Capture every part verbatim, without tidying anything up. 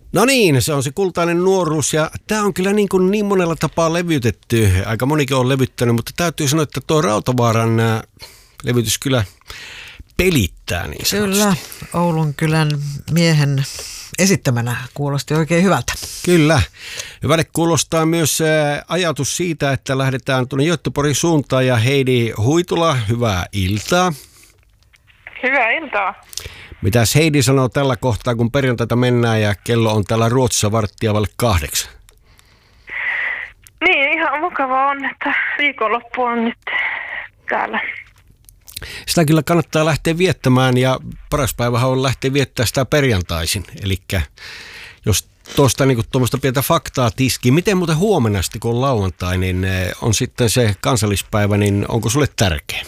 No niin, se on se kultainen nuoruus ja tämä on kyllä niin, kuin niin monella tapaa levytetty. Aika monikin on levyttänyt, mutta täytyy sanoa, että tuo Rautavaaran nää levytys kyllä pelittää niin sanotusti. Kyllä, Oulun kylän miehen esittämänä kuulosti oikein hyvältä. Kyllä. Hyvälle kuulostaa myös ajatus siitä, että lähdetään tuonne Göteborgin suuntaan ja Heidi Huitula, hyvää iltaa. Hyvää iltaa. Mitäs Heidi sanoo tällä kohtaa, kun perjantaita mennään ja kello on täällä Ruotsissa varttia vaille kahdeksan? Niin, ihan mukavaa on, että viikonloppu on nyt täällä. Sitä kyllä kannattaa lähteä viettämään ja paras päivähän on lähteä viettämään sitä perjantaisin. Eli jos tuosta niin tuommoista pientä faktaa tiski, miten muuten huomenna sitten kun on lauantai, niin on sitten se kansallispäivä, niin onko sulle tärkeä?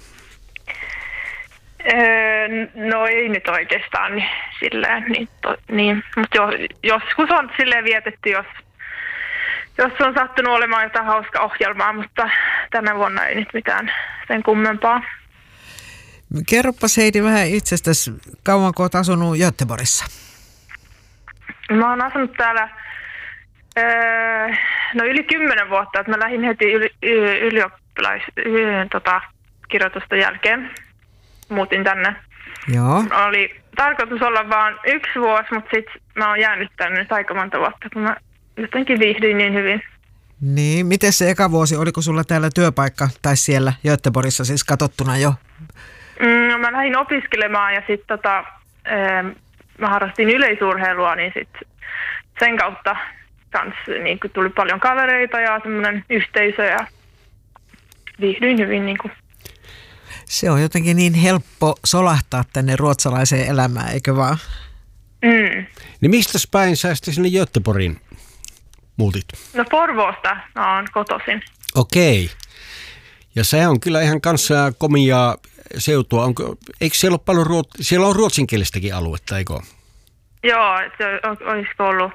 Öö, no ei nyt oikeastaan niin, silleen, niin, to, niin. Mutta jo, joskus on silleen vietetty, jos, jos on sattunut olemaan jotain hauska ohjelmaa, mutta tänä vuonna ei nyt mitään sen kummempaa. Kerropas Heidi vähän itsestäsi, kauanko olet asunut Göteborgissa? Mä oon asunut täällä öö, no yli kymmenen vuotta, että mä lähdin heti yli, y, ylioppilais, y, tota, kirjoitusten jälkeen. Muutin tänne. Joo. Oli tarkoitus olla vaan yksi vuosi, mutta sitten mä oon jäänyt tänne nyt aika monta vuotta, kun mä jotenkin viihdyin niin hyvin. Niin, miten se eka vuosi, oliko sulla täällä työpaikka tai siellä Göteborgissa siis katsottuna jo? Mm, no, mä lähdin opiskelemaan ja sitten tota, mä harrastin yleisurheilua, niin sitten sen kautta kans, niin tuli paljon kavereita ja semmoinen yhteisö ja viihdyin hyvin niin kuin. Se on jotenkin niin helppo solahtaa tänne ruotsalaiseen elämään, eikö vaan? Mm. Niin mistä päin sä sitten sinne Göteborgiin muutit? No Porvoosta mä oon kotoisin. Okei. Ja se on kyllä ihan kanssa komia seutua. Onko, eikö siellä ole paljon ruot, siellä on ruotsinkielistäkin aluetta, eikö? Joo, se olisiko ollut,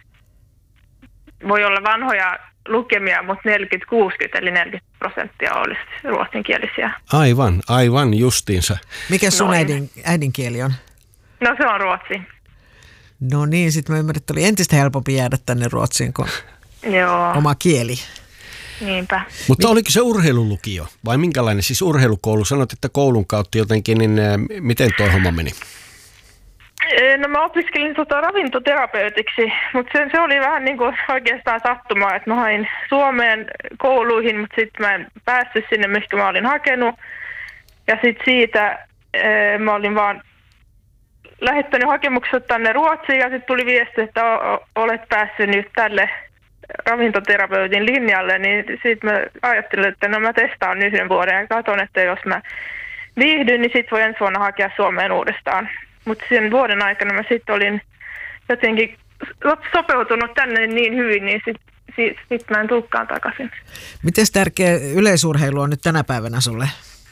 voi olla vanhoja lukemia, mutta neljäkymmentä kuusikymmentä eli neljäkymmentä prosenttia olisi ruotsinkielisiä. Aivan, aivan justiinsa. Mikä sun äidin, äidinkieli on? No se on ruotsi. No niin, sitten mä ymmärrän, että oli entistä helpompi jäädä tänne Ruotsiin kuin Joo. oma kieli. Niinpä. Mutta oliko se urheilulukio vai minkälainen, siis urheilukoulu? Sanoit, että koulun kautta jotenkin, niin miten tuo homma meni? No mä opiskelin tota ravintoterapeutiksi, mutta se, se oli vähän niin kuin oikeastaan sattumaa, että mä hain Suomeen kouluihin, mutta sitten mä en päässyt sinne, mistä mä olin hakenut. Ja sitten siitä ee, mä olin vaan lähettänyt hakemukset tänne Ruotsiin ja sitten tuli viesti, että o, olet päässyt nyt tälle ravintoterapeutin linjalle, niin sitten mä ajattelin, että no mä testaan yhden vuoden ja katson, että jos mä viihdyn, niin sitten voi ensi vuonna hakea Suomeen uudestaan. Mutta sen vuoden aikana mä sitten olin jotenkin sopeutunut tänne niin hyvin, niin sitten sit, sit mä en tulkaan takaisin. Miten tärkeä yleisurheilu on nyt tänä päivänä sulle?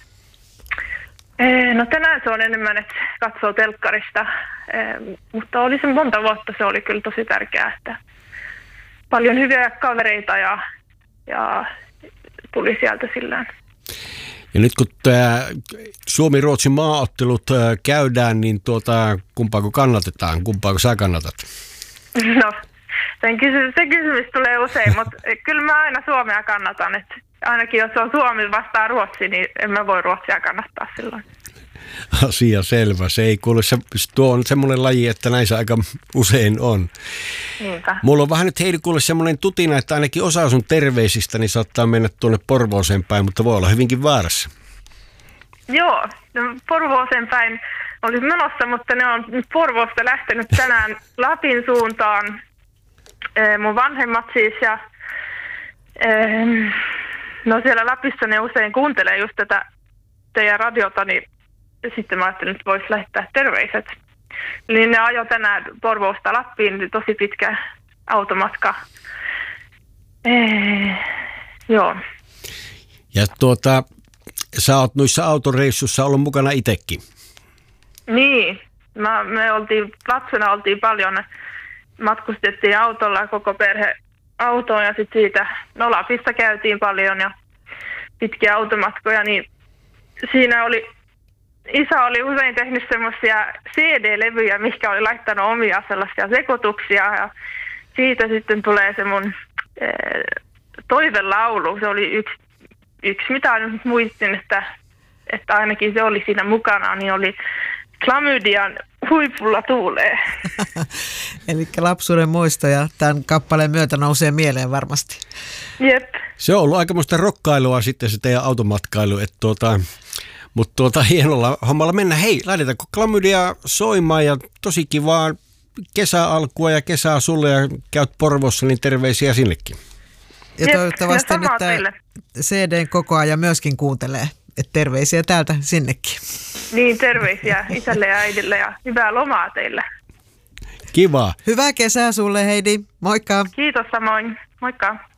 No tänään se on enemmän, että katsoo telkkarista, mutta oli se monta vuotta, se oli kyllä tosi tärkeää, että paljon hyviä kavereita ja, ja tuli sieltä sillään. Ja nyt kun tämä Suomi-Ruotsin maaottelut käydään, niin tuota, kumpaako kannatetaan? Kumpaako sä kannatat? No, sen kysymys, se kysymys tulee usein, mutta kyllä mä aina Suomea kannatan. Että ainakin jos on Suomi vastaan Ruotsi, niin en mä voi Ruotsia kannattaa silloin. Asia selvä. Se ei kuule, se, tuo on semmoinen laji, että näissä aika usein on. Niinpä. Mulla on vähän nyt Heidi kuule semmoinen tutina, että ainakin osa sun terveisistä niin saattaa mennä tuonne Porvooseen päin, mutta voi olla hyvinkin väärässä. Joo, no Porvooseen päin olisi menossa, mutta ne on nyt Porvoosta lähtenyt tänään Lapin suuntaan. Ee, mun vanhemmat siis ja ee, no siellä Lapissa ne usein kuuntelee just tätä teidän radiota, niin sitten mä ajattelin, että voisi lähettää terveiset. Eli ne ajoi tänään Porvoosta Lappiin, tosi pitkä automatka. Ee, joo. Ja tuota, sä oot noissa autoreissuissa ollut mukana itsekin. Niin, mä, me oltiin, lapsena oltiin paljon, matkustettiin autolla koko perhe autoon ja sitten siitä, no Lapissa käytiin paljon ja pitkiä automatkoja, niin siinä oli isä oli usein tehnyt semmoisia C D-levyjä, mikä oli laittanut omia sellaisia sekoituksia ja siitä sitten tulee se mun eh, toivelaulu. Se oli yksi, yksi mitä nyt muistin, että, että ainakin se oli siinä mukana, niin oli Klamydian Huipulla tuulee. Eli lapsuuden muistoja tämän kappaleen myötä nousee mieleen varmasti. Jep. Se on ollut aikamoista rokkailua sitten se teidän automatkailu, että tuota, mutta tuota, hienolla hommalla mennä. Hei, laitetaanko Klamydia soimaan ja tosi kivaa kesäalkua ja kesää sulle ja käyt Porvoossa, niin terveisiä sinnekin. Ja Jep, toivottavasti ja nyt samaa tämä teille. C D:n kokoaja myöskin kuuntelee. Et terveisiä täältä sinnekin. Niin, terveisiä isälle ja äidille ja hyvää lomaa teille. Kiva. Hyvää kesää sulle, Heidi. Moikka. Kiitos samoin. Moikka.